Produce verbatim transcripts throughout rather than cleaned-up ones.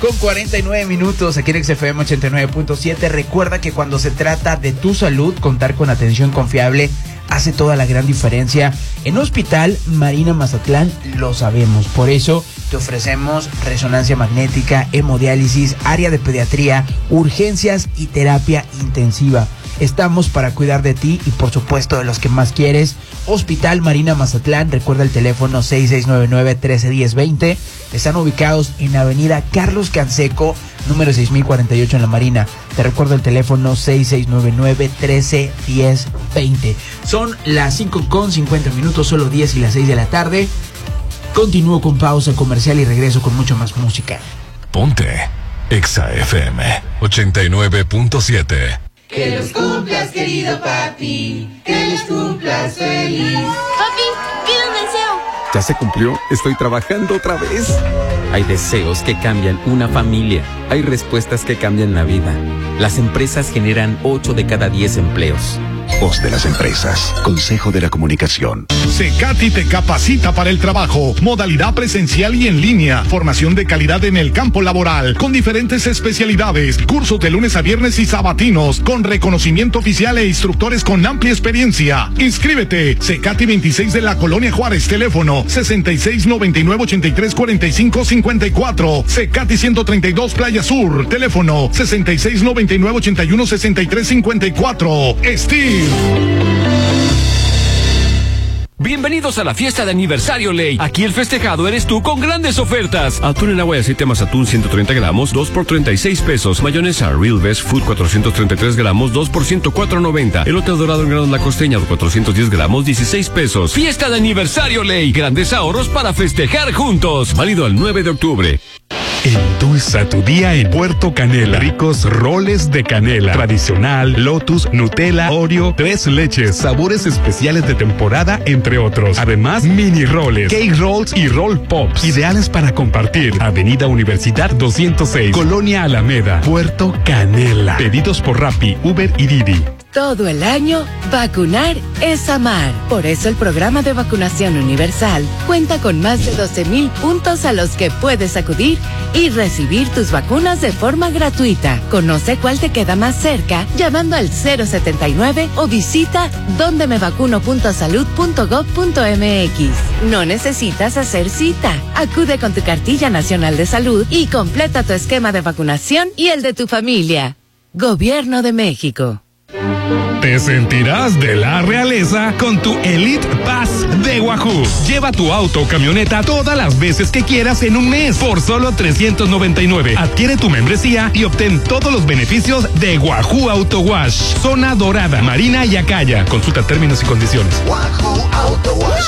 con cuarenta y nueve minutos aquí en X F M ochenta y nueve punto siete. Recuerda que cuando se trata de tu salud, contar con atención confiable hace toda la gran diferencia. En Hospital Marina Mazatlán lo sabemos, por eso te ofrecemos resonancia magnética, hemodiálisis, área de pediatría, urgencias y terapia intensiva. Estamos para cuidar de ti y por supuesto de los que más quieres. Hospital Marina Mazatlán, recuerda el teléfono seis seis nueve nueve, uno tres uno cero dos cero. Están ubicados en Avenida Carlos Canseco, número seis mil cuarenta y ocho en La Marina. Te recuerdo el teléfono seis seis nueve nueve, uno tres uno cero dos cero. Son las cinco con cincuenta minutos, solo diez y las seis de la tarde. Continúo con pausa comercial y regreso con mucho más música. Ponte Exa F M ochenta y nueve punto siete. Que los cumplas, querido papi, que los cumplas feliz. Papi, pido un deseo. ¿Ya se cumplió? Estoy trabajando otra vez. Hay deseos que cambian una familia. Hay respuestas que cambian la vida. Las empresas generan ocho de cada diez empleos. Voz de las empresas. Consejo de la Comunicación. Secati te capacita para el trabajo. Modalidad presencial y en línea. Formación de calidad en el campo laboral. Con diferentes especialidades. Cursos de lunes a viernes y sabatinos. Con reconocimiento oficial e instructores con amplia experiencia. Inscríbete. Secati veintiséis de la Colonia Juárez. Teléfono sesenta y seis noventa y nueve ochenta y tres cuarenta y cinco cincuenta y cuatro. Secati ciento treinta y dos Playa Sur. Teléfono sesenta y seis noventa y nueve ochenta y uno sesenta y tres cincuenta y cuatro. Steve. Bienvenidos a la fiesta de aniversario Ley. Aquí el festejado eres tú con grandes ofertas. Atún en agua y aceite más atún ciento treinta gramos, dos por treinta y seis pesos. Mayonesa Real Best Food cuatrocientos treinta y tres gramos, dos por ciento cuatro noventa. Elote dorado en granos La Costeña cuatrocientos diez gramos, dieciséis pesos. Fiesta de aniversario Ley. Grandes ahorros para festejar juntos. Válido al nueve de octubre. Endulza tu día en Puerto Canela. Ricos roles de canela. Tradicional, Lotus, Nutella, Oreo, tres leches, sabores especiales de temporada, entre otros. Además, mini roles, cake rolls y roll pops. Ideales para compartir. Avenida Universidad doscientos seis, Colonia Alameda, Puerto Canela. Pedidos por Rappi, Uber y Didi. Todo el año, vacunar es amar. Por eso el programa de vacunación universal cuenta con más de doce mil puntos a los que puedes acudir y recibir tus vacunas de forma gratuita. Conoce cuál te queda más cerca llamando al cero setenta y nueve o visita donde me vacuno punto salud punto gob punto m x. No necesitas hacer cita. Acude con tu cartilla nacional de salud y completa tu esquema de vacunación y el de tu familia. Gobierno de México. Te sentirás de la realeza con tu Elite Pass de Wahoo. Lleva tu auto o camioneta todas las veces que quieras en un mes por solo trescientos noventa y nueve. Adquiere tu membresía y obtén todos los beneficios de Wahoo Auto Wash. Zona Dorada, Marina y Acaya. Consulta términos y condiciones. Wahoo Auto Wash.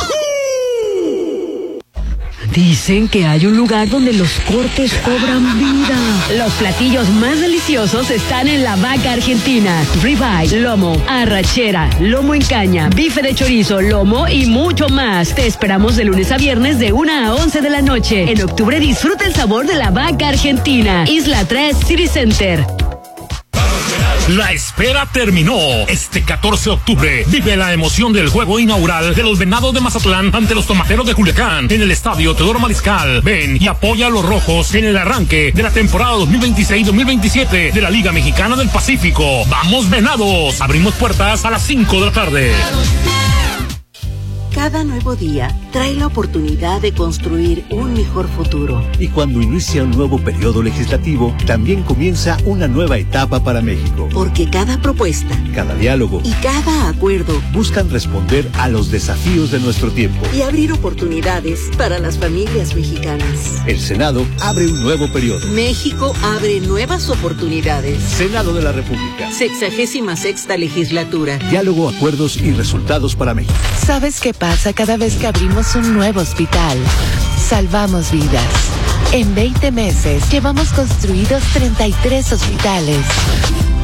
Dicen que hay un lugar donde los cortes cobran vida. Los platillos más deliciosos están en La Vaca Argentina. Ribeye, lomo, arrachera, lomo en caña, bife de chorizo, lomo y mucho más. Te esperamos de lunes a viernes de una a once de la noche. En octubre disfruta el sabor de La Vaca Argentina. Isla tres City Center. La espera terminó. Este catorce de octubre vive la emoción del juego inaugural de los Venados de Mazatlán ante los Tomateros de Culiacán en el Estadio Teodoro Mariscal. Ven y apoya a los rojos en el arranque de la temporada dos mil veintiséis dos mil veintisiete de la Liga Mexicana del Pacífico. ¡Vamos Venados! Abrimos puertas a las cinco de la tarde. Cada nuevo día trae la oportunidad de construir un mejor futuro. Y cuando inicia un nuevo periodo legislativo, también comienza una nueva etapa para México. Porque cada propuesta, cada diálogo y cada acuerdo buscan responder a los desafíos de nuestro tiempo y abrir oportunidades para las familias mexicanas. El Senado abre un nuevo periodo. México abre nuevas oportunidades. Senado de la República. Sexagésima sexta legislatura. Diálogo, acuerdos y resultados para México. ¿Sabes qué pasa cada vez que abrimos un nuevo hospital? Salvamos vidas. En veinte meses llevamos construidos treinta y tres hospitales.